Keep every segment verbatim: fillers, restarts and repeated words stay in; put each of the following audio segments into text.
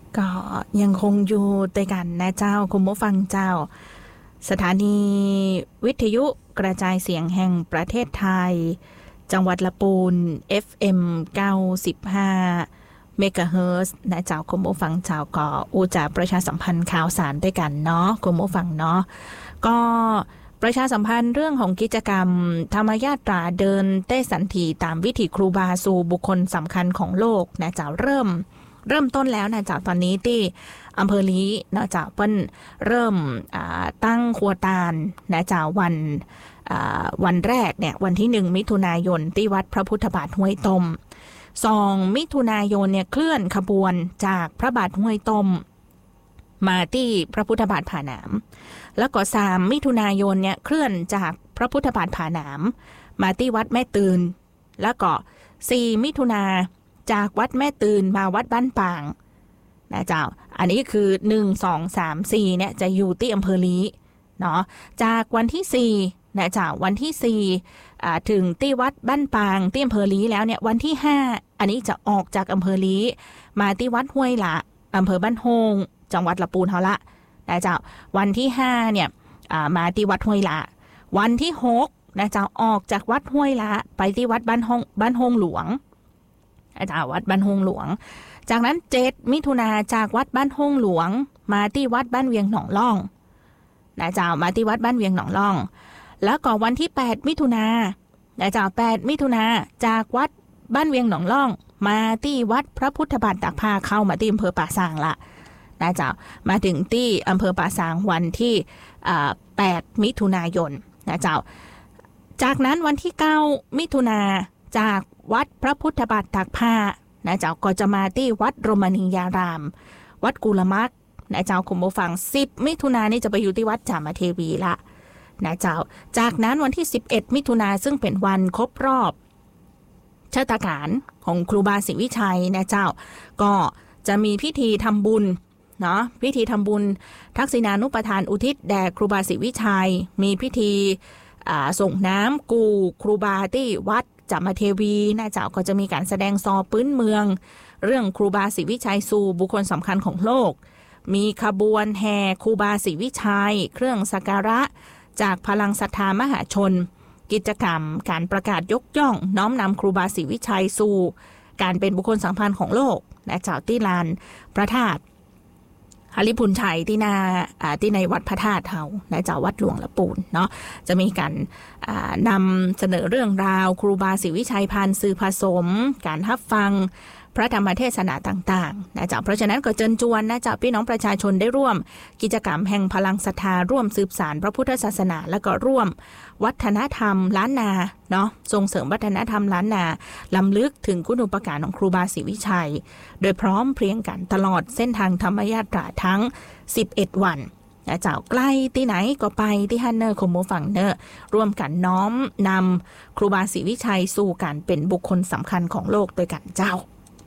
ก็ยังคงอยู่ด้วยกันนะเจ้าคุณผู้ฟังเจ้าสถานีวิทยุกระจายเสียงแห่งประเทศไทยจังหวัดละปูน เอฟ เอ็ม เก้าสิบห้า เมกะเฮิรตซ์นะเจ้าคุณผู้ฟังเจ้าก็อูจะประชาสัมพันธ์ข่าวสารด้วยกันเนาะคุณผู้ฟังเนาะก็ประชาสัมพันธ์เรื่องของกิจกรรมธรรมยาตราเดินเต้สันถีตามวิถีครูบาสู่บุคคลสำคัญของโลกนะเจ้าเริ่มเริ่มต้นแล้วนะเจ้าตอนนี้ที่อำเภอลีนะเจ้าเปิ้นเริ่มตั้งครัวตาลนะเจ้าวันวันแรกเนี่ยวันที่หนึ่งมิถุนายนที่วัดพระพุทธบาทห้วยต้มสองมิถุนายนเนี่ยเคลื่อนขบวนจากพระบาทห้วยต้มมาที่พระพุทธบาทผาหนามแล้วก็สามมิถุนายนเนี่ยเคลื่อนจากพระพุทธบาทผาหนามมาที่วัดแม่ตื่นแล้วก็สี่มิถุนาจากวัดแม่ตื่นมาวัดบ้านปางนะเจ้าอันนี้คือหนึ่ง สอง สาม สี่เนี่ยจะอยู่ที่อำเภอลีเนาะจากวันที่สี่นะเจ้าวันที่สี่อ่าถึงที่วัดบ้านปางที่อำเภอลีแล้วเนี่ยวันที่ห้าอันนี้จะออกจากอำเภอลีมาที่วัดห้วยละอำเภอบ้านโฮงจังหวัดละปูนเฮาละนะเจ้าวันที่ห้าเนี่ยอ่ามาที่วัดห้วยละวันที่หกนะเจ้าออกจากวัดห้วยละไปที่วัดบ้านโฮงบ้านโฮงหลวงนะเจ้าวัดบ้านโฮงหลวงจากนั้นเจ็ดมิถุนาจากวัดบ้านโฮงหลวงมาที่วัดบ้านเวียงหนองล่องนะเจ้ามาที่วัดบ้านเวียงหนองล่องแล้วก็วันที่แปดมิถุนานะเจ้าแปดมิถุนาจากวัดบ้านเวียงหนองล่องมาที่วัดพระพุทธบาทตากผ้าเข้ามาที่อำเภอป่าซางละนะเจ้ามาถึงที่อำเภอป่าซางวันที่แปดมิถุนายนนะเจ้าจากนั้นวันที่เก้ามิถุนาจากวัดพระพุทธบาทตากผ้านะเจ้าก็จะมาที่วัดโรมณียารามวัดกุลมักนะเจ้าคุณผู้ฟังสิบมิถุนายนนี่จะไปอยู่ที่วัดจามเทวีละนะเจ้าจากนั้นวันที่สิบเอ็ดมิถุนายนซึ่งเป็นวันครบรอบชาตการของครูบาศรีวิชัยนะเจ้าก็จะมีพิธีทำบุญเนาะพิธีทำบุญทักษิณานุปทานอุทิศแด่ครูบาศรีวิชัยมีพิธีส่งน้ำกูครูบาที่วัดจามเทวีนะเจ้าก็จะมีการแสดงซอปื้นเมืองเรื่องครูบาศรีวิชัยสู่บุคคลสำคัญของโลกมีขบวนแห่ครูบาศรีวิชัยเครื่องสักการะจากพลังศรัทธามหาชนกิจกรรมการประกาศยกย่องน้อมนำครูบาศรีวิชัยสู่การเป็นบุคคลสำคัญของโลกนะเจ้าที่ลานพระธาตุหริพุนชัยที่นาที่ในวัดพระธาตุเฮานะเจ้าวัดหลวงละปูนเนาะจะมีการนำเสนอเรื่องราวครูบาศรีวิชัยผ่านสื่อผสมการรับฟังพระธรรมเทศนาต่างๆนะเจ้าเพราะฉะนั้นก็เชิญชวนนะเจ้าพี่น้องประชาชนได้ร่วมกิจกรรมแห่งพลังศรัทธาร่วมสืบสานพระพุทธศาสนาและก็ร่วมวัฒนธรรมล้านนาเนาะส่งเสริมวัฒนธรรมล้านนาล้ำลึกถึงคุณูปการของครูบาศรีวิชัยโดยพร้อมเพรียงกันตลอดเส้นทางธรรมยาตราทั้งสิบเอ็ดวันนะเจ้าใกล้ที่ไหนก็ไปที่ฮันเนอร์คมโมฟังเนอร์ร่วมกันน้อมนำครูบาศรีวิชัยสู่การเป็นบุคคลสำคัญของโลกโดยกันเจ้า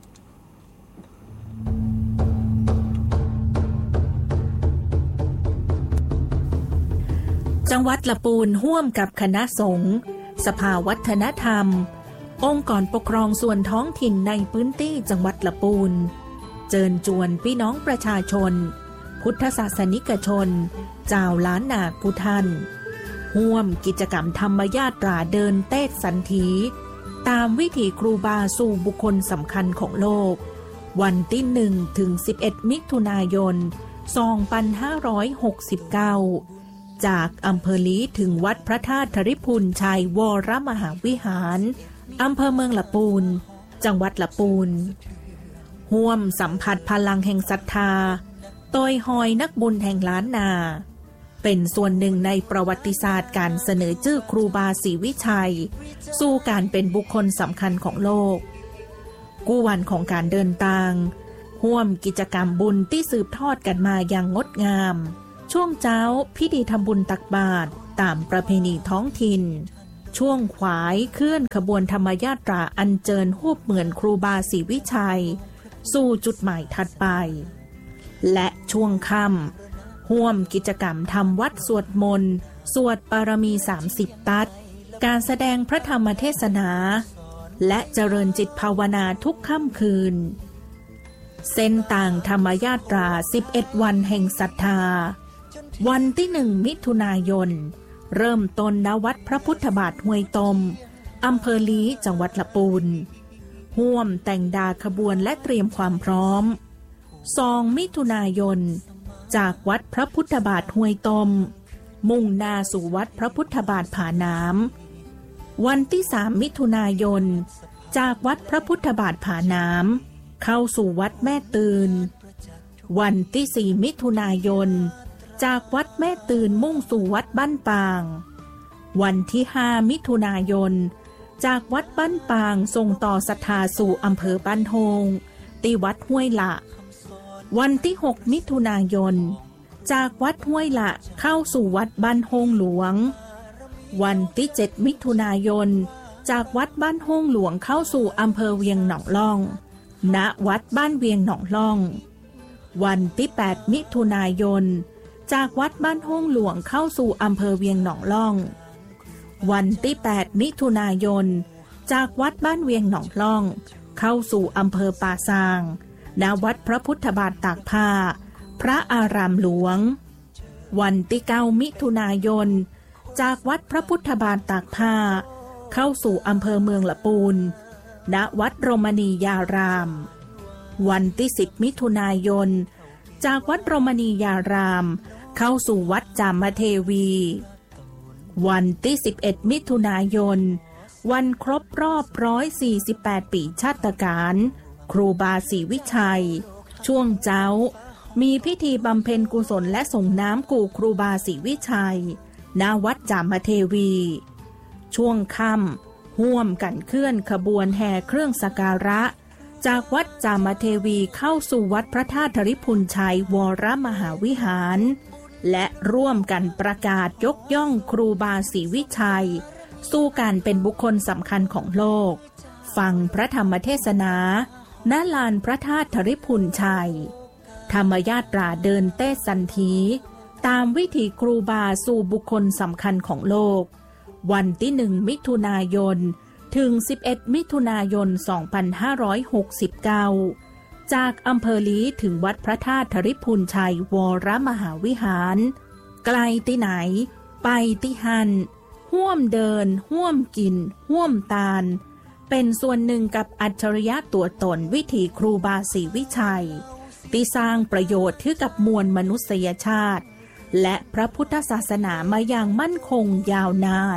จังหวัดละปูนร่วมกับคณะสงฆ์สภาวัฒนธรรมองค์กรปกครองส่วนท้องถิ่นในพื้นที่จังหวัดละปูนเชิญชวนพี่น้องประชาชนพุทธศาสนิกชนเจ้าล้านนากุทันร่วมกิจกรรมธรรมยาตราเดินเต้สันถีตามวิถีครูบาสู่บุคคลสำคัญของโลกวันที่หนึ่งถึงสิบเอ็ดมิถุนายนสองพันห้าร้อยหกสิบเก้าจากอำเภอลีถึงวัดพระธาตุธริพุนชัยวรมหาวิหารอำเภอเมืองละปูนจังหวัดละปูนร่วมสัมผัสพลังแห่งศรัทธาโดยหอยนักบุญแห่งล้านนาเป็นส่วนหนึ่งในประวัติศาสตร์การเสนอชื่อครูบาศรีวิชัยสู่การเป็นบุคคลสำคัญของโลกกู้วันของการเดินทางร่วมกิจกรรมบุญที่สืบทอดกันมาอย่างงดงามช่วงเช้าพิธีทำบุญตักบาตรตามประเพณีท้องถิ่นช่วงขวายเคลื่อนขบวนธรรมยาตราอัญเชิญรูปเหมือนครูบาศรีวิชัยสู่จุดหมายถัดไปและช่วงค่ำร่วมกิจกรรมทำวัดสวดมนต์สวดปารมีสามสิบตัดการแสดงพระธรรมเทศนาและเจริญจิตภาวนาทุกค่ำคืนเส้นต่างธรรมยาตราสิบเอ็ดวันแห่งศรัทธาวันที่หนึ่งมิถุนายนเริ่มต้นณวัดพระพุทธบาทห้วยตมอำเภอลี้จังหวัดลำพูนห่วมแต่งดาขบวนและเตรียมความพร้อมสองมิถุนายนจากวัดพระพุทธบาทห้วยตมมุ่งหน้าสู่วัดพระพุทธบาทผาน้ำวันที่สามมิถุนายนจากวัดพระพุทธบาทผาน้ำเข้าสู่วัดแม่ตืนวันที่สี่มิถุนายนจากวัดแม่ตืนมุ่งสู่วัดบ้านปางวันที่ห้ามิถุนายนจากวัดบ้านปางส่งต่อศรัทธาสู่อำเภอบ้านโฮงตีวัดห้วยละวันที่หกมิถุนายนจากวัดห้วยละเข้าสู่วัดบ้านโฮงหลวงวันที่เจ็ดมิถุนายนจากวัดบ้านโฮงหลวงเข้าสู่อำเภอเวียงหนองล่องณวัดบ้านเวียงหนองล่องวันที่แปดมิถุนายนจากวัดบ้านโฮงหลวงเข้าสู่อำเภอเวียงหนองล่องวันที่แปดมิถุนายนจากวัดบ้านเวียงหนองล่องเข้าสู่อำเภอป่าซางณวัดพระพุทธบาทตากผ้าพระอารามหลวงวันที่เก้ามิถุนายนจากวัดพระพุทธบาทตากผ้าเข้าสู่อำเภอเมืองละปูนณวัดโรมณียารามวันที่สิบมิถุนายนจากวัดโรมณียารามเข้าสู่วัดจามเทวีวันที่สิบเอ็ดมิถุนายนวันครบรอบหนึ่งร้อยสี่สิบแปดปีชาตการครูบาศรีวิชัยช่วงเจ้ามีพิธีบำเพ็ญกุศลและส่งน้ำกู่ครูบาศรีวิชัยณวัดจามเทวีช่วงค่ำห่วมกันเคลื่อนขบวนแห่เครื่องสักการะจากวัดจามเทวีเข้าสู่วัดพระธาตุธริพุนชัยวรมหาวิหารและร่วมกันประกาศยกย่องครูบาศรีวิชัยสู่การเป็นบุคคลสำคัญของโลกฟังพระธรรมเทศนาณลานพระธาตุธริพุนชัยธรรมยาตราเดินเต้สันทีตามวิถีครูบาสู่บุคคลสำคัญของโลกวันที่หนึ่งมิถุนายนถึงสิบเอ็ดมิถุนายนสองพันห้าร้อยหกสิบเก้าจากอำเภอลี้ถึงวัดพระธาตุธริพุนชัยวรมหาวิหารไกลที่ไหนไปที่หันห่วมเดินห่วมกินห่วมตาลเป็นส่วนหนึ่งกับอัจฉริยะตัวตนวิถีครูบาศรีวิชัยที่สร้างประโยชน์ให้กับมวลมนุษยชาติและพระพุทธศาสนามาอย่างมั่นคงยาวนาน